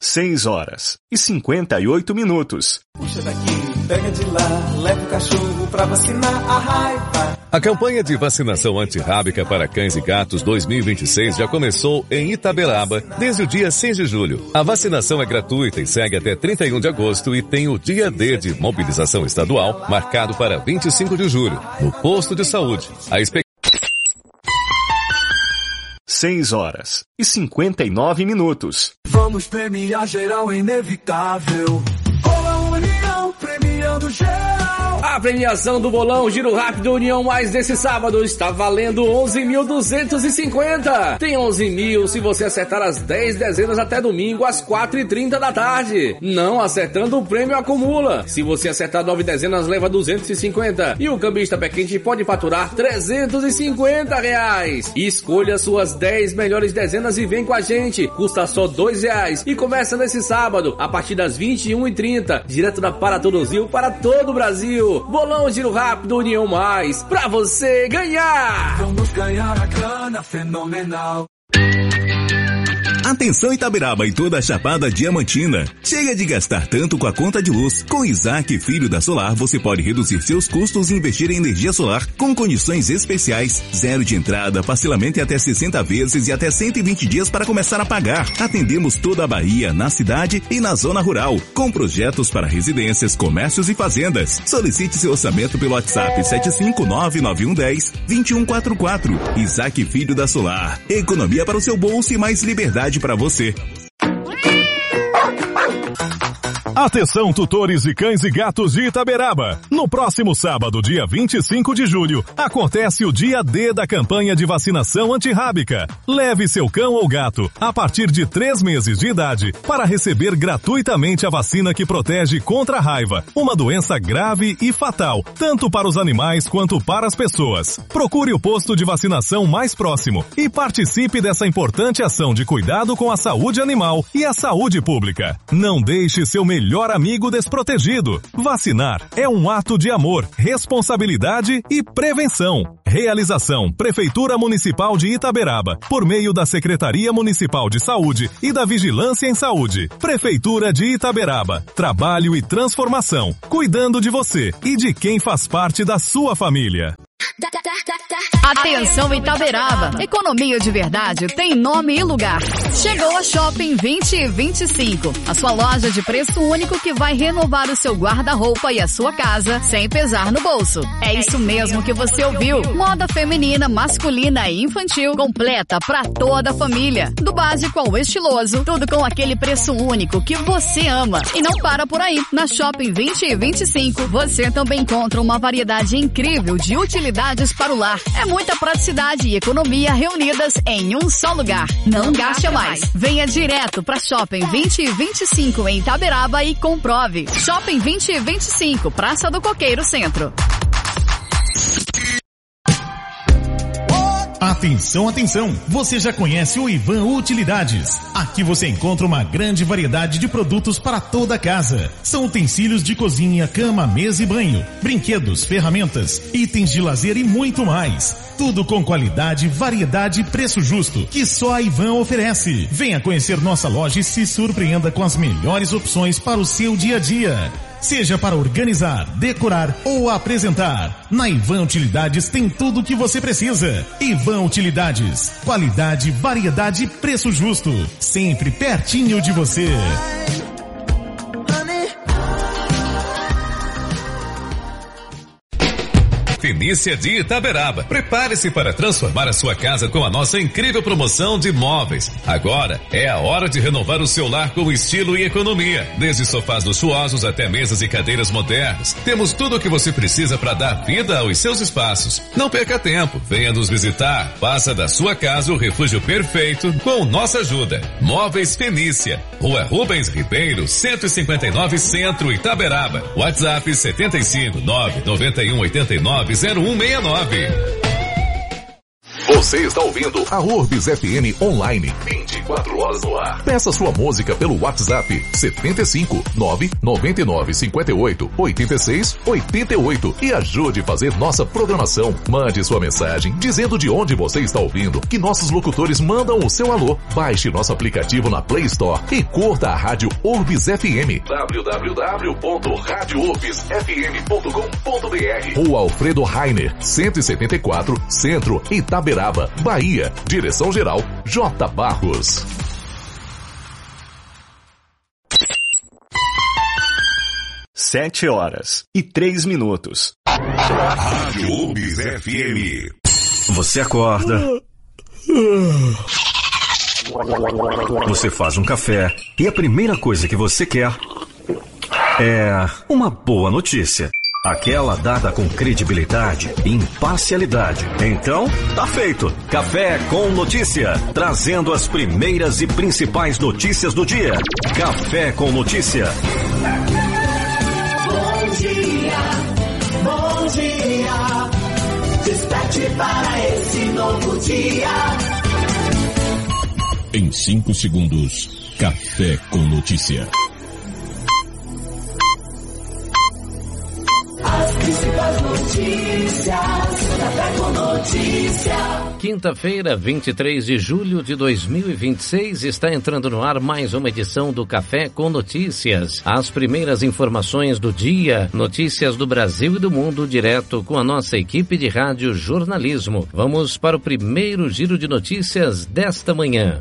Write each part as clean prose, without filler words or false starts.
6h58. Puxa daqui, pega de lá, leva o cachorro pra vacinar a raiva. A campanha de vacinação antirrábica para cães e gatos 2026 já começou em Itaberaba desde o dia 6 de julho. A vacinação é gratuita e segue até 31 de agosto e tem o dia D de mobilização estadual marcado para 25 de julho, no posto de saúde. A 6h59. Vamos premiar geral inevitável. Cola União premiando geral. A premiação do Bolão Giro Rápido União Mais desse sábado está valendo 11.250. Tem 11.000 se você acertar as 10 dezenas até domingo às 4h30 da tarde. Não acertando, o prêmio acumula. Se você acertar 9 dezenas, leva 250. E o cambista pé quente pode faturar R$350. Escolha suas 10 melhores dezenas e vem com a gente. Custa só R$2 e começa nesse sábado, a partir das 21h30, direto da Paratodozil para todo o Brasil. Bolão Giro Rápido União Mais, pra você ganhar! Vamos ganhar a grana fenomenal. Atenção Itaberaba e toda a Chapada Diamantina. Chega de gastar tanto com a conta de luz. Com Isaac Filho da Solar, você pode reduzir seus custos e investir em energia solar com condições especiais. 0 de entrada, parcelamento em até 60 vezes e até 120 dias para começar a pagar. Atendemos toda a Bahia, na cidade e na zona rural, com projetos para residências, comércios e fazendas. Solicite seu orçamento pelo WhatsApp 7599110-2144. Isaac Filho da Solar. Economia para o seu bolso e mais liberdade para você. Atenção, tutores de cães e gatos de Itaberaba. No próximo sábado, dia 25 de julho, acontece o dia D da campanha de vacinação antirrábica. Leve seu cão ou gato a partir de 3 meses de idade para receber gratuitamente a vacina que protege contra a raiva, uma doença grave e fatal, tanto para os animais quanto para as pessoas. Procure o posto de vacinação mais próximo e participe dessa importante ação de cuidado com a saúde animal e a saúde pública. Não deixe seu melhor amigo desprotegido. Vacinar é um ato de amor, responsabilidade e prevenção. Realização: Prefeitura Municipal de Itaberaba, por meio da Secretaria Municipal de Saúde e da Vigilância em Saúde. Prefeitura de Itaberaba. Trabalho e transformação, cuidando de você e de quem faz parte da sua família. Atenção Itaberaba, economia de verdade tem nome e lugar. Chegou a Shopping 2025, a sua loja de preço único que vai renovar o seu guarda-roupa e a sua casa sem pesar no bolso. É isso mesmo que você ouviu. Moda feminina, masculina e infantil, completa pra toda a família. Do básico ao estiloso, tudo com aquele preço único que você ama. E não para por aí. Na Shopping 2025, você também encontra uma variedade incrível de utilidades para o lar. É muita praticidade e economia reunidas em um só lugar. Não gaste mais. Venha direto para Shopping 2025 em Itaberaba e comprove. Shopping 2025, Praça do Coqueiro Centro. Atenção, atenção! Você já conhece o Ivan Utilidades. Aqui você encontra uma grande variedade de produtos para toda a casa. São utensílios de cozinha, cama, mesa e banho, brinquedos, ferramentas, itens de lazer e muito mais. Tudo com qualidade, variedade e preço justo, que só a Ivan oferece. Venha conhecer nossa loja e se surpreenda com as melhores opções para o seu dia a dia. Seja para organizar, decorar ou apresentar. Na Ivan Utilidades tem tudo o que você precisa. Ivan Utilidades. Qualidade, variedade e preço justo. Sempre pertinho de você. Fenícia de Itaberaba. Prepare-se para transformar a sua casa com a nossa incrível promoção de móveis. Agora é a hora de renovar o seu lar com estilo e economia. Desde sofás luxuosos até mesas e cadeiras modernas. Temos tudo o que você precisa para dar vida aos seus espaços. Não perca tempo. Venha nos visitar. Faça da sua casa o refúgio perfeito com nossa ajuda. Móveis Fenícia. Rua Rubens Ribeiro, 159 Centro, Itaberaba. WhatsApp 75991890169. Você está ouvindo a Urbis FM Online 24 24 horas no ar. Peça sua música pelo WhatsApp 75 999 58 86 88 e ajude a fazer nossa programação. Mande sua mensagem dizendo de onde você está ouvindo, que nossos locutores mandam o seu alô. Baixe nosso aplicativo na Play Store e curta a Rádio Urbis FM. www.radiourbisfm.com.br. Rua Alfredo Rainer, 174, Centro, Itaberaba, Bahia. Direção-geral, J. Barros. Sete horas e 3 minutos. Rádio Urbis FM. Você acorda. Você faz um café e a primeira coisa que você quer é uma boa notícia. Aquela dada com credibilidade e imparcialidade. Então, tá feito. Café com Notícia. Trazendo as primeiras e principais notícias do dia. Café com Notícia. Bom dia, bom dia. Desperte para esse novo dia. Em 5 segundos, Café com Notícia. As principais notícias, Café com Notícia. Quinta-feira, 23 de julho de 2026, está entrando no ar mais uma edição do Café com Notícias. As primeiras informações do dia, notícias do Brasil e do mundo, direto com a nossa equipe de rádio jornalismo. Vamos para o primeiro giro de notícias desta manhã.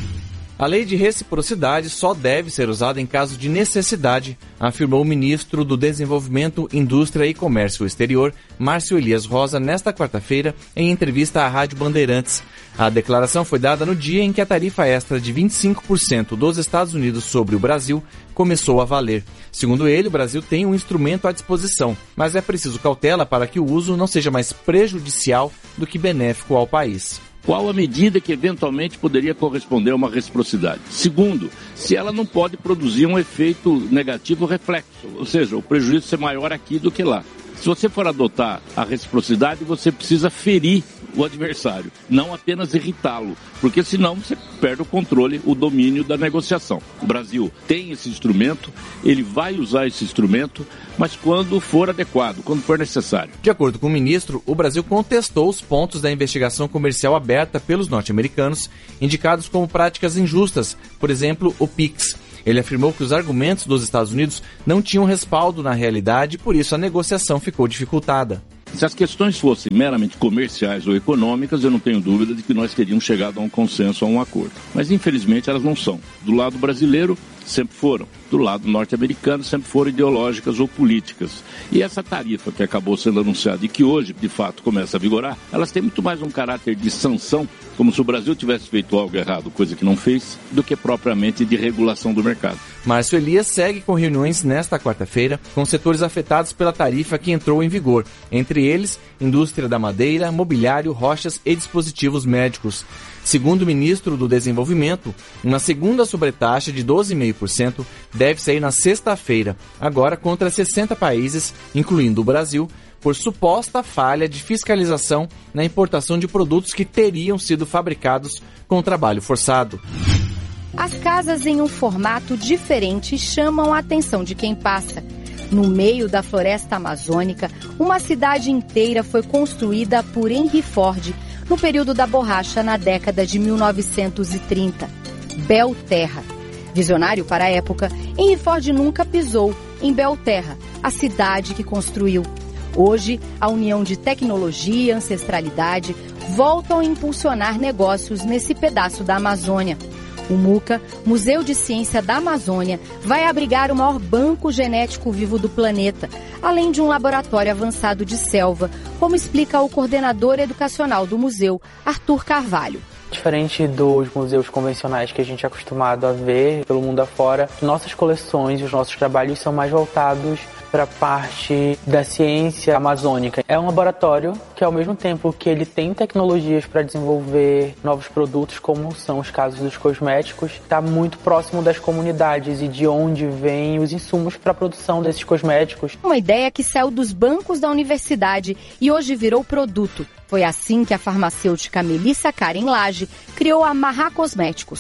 A lei de reciprocidade só deve ser usada em caso de necessidade, afirmou o ministro do Desenvolvimento, Indústria e Comércio Exterior, Márcio Elias Rosa, nesta quarta-feira, em entrevista à Rádio Bandeirantes. A declaração foi dada no dia em que a tarifa extra de 25% dos Estados Unidos sobre o Brasil começou a valer. Segundo ele, o Brasil tem um instrumento à disposição, mas é preciso cautela para que o uso não seja mais prejudicial do que benéfico ao país. Qual a medida que eventualmente poderia corresponder a uma reciprocidade? Segundo, se ela não pode produzir um efeito negativo reflexo, ou seja, o prejuízo ser maior aqui do que lá. Se você for adotar a reciprocidade, você precisa ferir o adversário, não apenas irritá-lo, porque senão você perde o controle, o domínio da negociação. O Brasil tem esse instrumento, ele vai usar esse instrumento, mas quando for adequado, quando for necessário. De acordo com o ministro, o Brasil contestou os pontos da investigação comercial aberta pelos norte-americanos, indicados como práticas injustas, por exemplo, o PIX. Ele afirmou que os argumentos dos Estados Unidos não tinham respaldo na realidade e por isso a negociação ficou dificultada. Se as questões fossem meramente comerciais ou econômicas, eu não tenho dúvida de que nós teríamos chegado a um consenso, a um acordo. Mas, infelizmente, elas não são. Do lado brasileiro, sempre foram. Do lado norte-americano, sempre foram ideológicas ou políticas. E essa tarifa que acabou sendo anunciada e que hoje, de fato, começa a vigorar, elas têm muito mais um caráter de sanção, como se o Brasil tivesse feito algo errado, coisa que não fez, do que propriamente de regulação do mercado. Márcio Elias segue com reuniões nesta quarta-feira com setores afetados pela tarifa que entrou em vigor, entre eles, indústria da madeira, mobiliário, rochas e dispositivos médicos. Segundo o ministro do Desenvolvimento, uma segunda sobretaxa de 12,5% deve sair na sexta-feira, agora contra 60 países, incluindo o Brasil, por suposta falha de fiscalização na importação de produtos que teriam sido fabricados com trabalho forçado. As casas em um formato diferente chamam a atenção de quem passa. No meio da floresta amazônica, uma cidade inteira foi construída por Henry Ford no período da borracha na década de 1930. Belterra. Visionário para a época, Henry Ford nunca pisou em Belterra, a cidade que construiu. Hoje, a união de tecnologia e ancestralidade voltam a impulsionar negócios nesse pedaço da Amazônia. O MUCA, Museu de Ciência da Amazônia, vai abrigar o maior banco genético vivo do planeta, além de um laboratório avançado de selva, como explica o coordenador educacional do museu, Arthur Carvalho. Diferente dos museus convencionais que a gente é acostumado a ver pelo mundo afora, nossas coleções e os nossos trabalhos são mais voltados para a parte da ciência amazônica. É um laboratório que, ao mesmo tempo que ele tem tecnologias para desenvolver novos produtos, como são os casos dos cosméticos, está muito próximo das comunidades e de onde vêm os insumos para a produção desses cosméticos. Uma ideia que saiu dos bancos da universidade e hoje virou produto. Foi assim que a farmacêutica Melissa Karen Lage criou a Marra Cosméticos.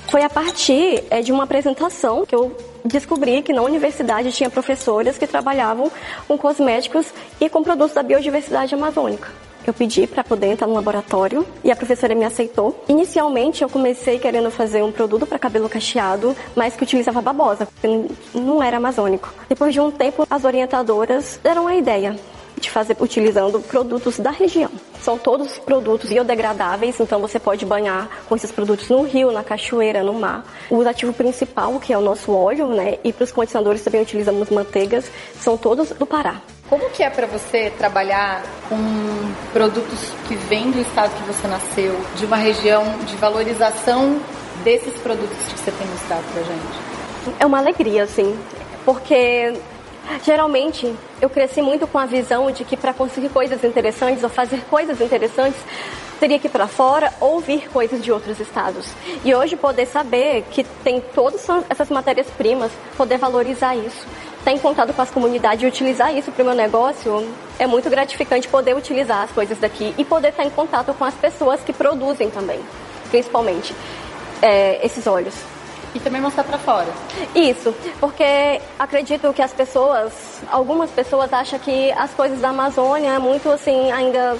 Foi a partir de uma apresentação que eu descobri que na universidade tinha professoras que trabalhavam com cosméticos e com produtos da biodiversidade amazônica. Eu pedi para poder entrar no laboratório e a professora me aceitou. Inicialmente eu comecei querendo fazer um produto para cabelo cacheado, mas que utilizava babosa, porque não era amazônico. Depois de um tempo, as orientadoras deram a ideia de fazer utilizando produtos da região. São todos produtos biodegradáveis, então você pode banhar com esses produtos no rio, na cachoeira, no mar. O ativo principal, que é o nosso óleo, né, e para os condicionadores também utilizamos manteigas, são todos do Pará. Como que é para você trabalhar com produtos que vêm do estado que você nasceu, de uma região de valorização desses produtos que você tem mostrado pra gente? É uma alegria, assim, porque geralmente eu cresci muito com a visão de que para conseguir coisas interessantes ou fazer coisas interessantes, teria que ir para fora ou ouvir coisas de outros estados. E hoje poder saber que tem todas essas matérias-primas, poder valorizar isso, estar em contato com as comunidades e utilizar isso para o meu negócio, é muito gratificante poder utilizar as coisas daqui e poder estar em contato com as pessoas que produzem também, principalmente esses óleos. E também mostrar para fora. Isso, porque acredito que algumas pessoas acham que as coisas da Amazônia é muito assim, ainda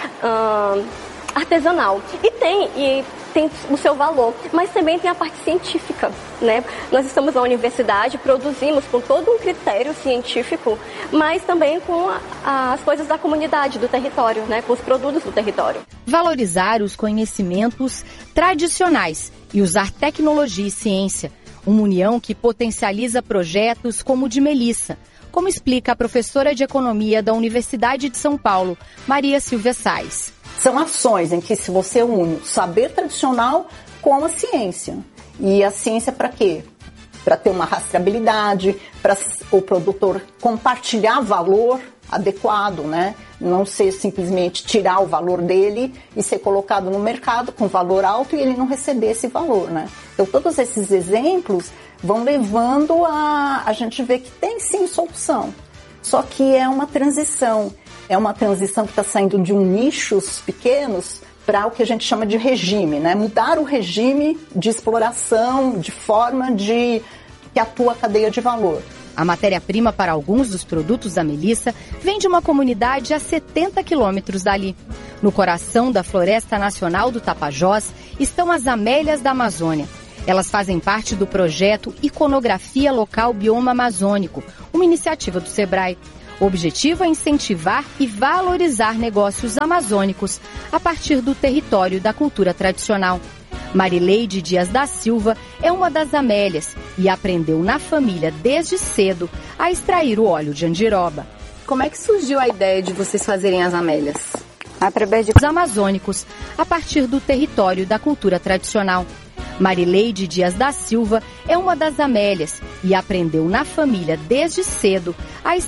artesanal. E tem o seu valor, mas também tem a parte científica, né? Nós estamos na universidade, produzimos com todo um critério científico, mas também com as coisas da comunidade, do território, né? Com os produtos do território. Valorizar os conhecimentos tradicionais e usar tecnologia e ciência, uma união que potencializa projetos como o de Melissa, como explica a professora de Economia da Universidade de São Paulo, Maria Silvia Sais. São ações em que se você une o saber tradicional com a ciência. E a ciência para quê? Para ter uma rastreabilidade, para o produtor compartilhar valor adequado, né? Não ser simplesmente tirar o valor dele e ser colocado no mercado com valor alto e ele não receber esse valor, né? Então todos esses exemplos vão levando a gente ver que tem sim solução. Só que é uma transição. É uma transição que está saindo de nichos pequenos para o que a gente chama de regime, né? Mudar o regime de exploração, de forma que atua a cadeia de valor. A matéria-prima para alguns dos produtos da Melissa vem de uma comunidade a 70 quilômetros dali. No coração da Floresta Nacional do Tapajós estão as amélias da Amazônia. Elas fazem parte do projeto Iconografia Local Bioma Amazônico, uma iniciativa do Sebrae. O objetivo é incentivar e valorizar negócios amazônicos a partir do território da cultura tradicional. Marileide Dias da Silva é uma das amélias e aprendeu na família desde cedo a extrair o óleo de andiroba. Como é que surgiu a ideia de vocês fazerem as amélias? Através de amazônicos, a partir do território da cultura tradicional. Marileide Dias da Silva é uma das amélias e aprendeu na família desde cedo a